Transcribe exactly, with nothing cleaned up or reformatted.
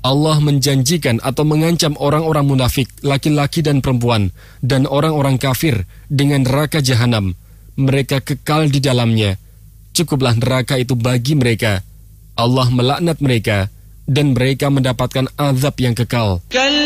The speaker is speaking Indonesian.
Allah menjanjikan atau mengancam orang-orang munafik, laki-laki dan perempuan, dan orang-orang kafir dengan neraka jahanam. Mereka kekal di dalamnya. Cukuplah neraka itu bagi mereka. Allah melaknat mereka, dan mereka mendapatkan azab yang kekal.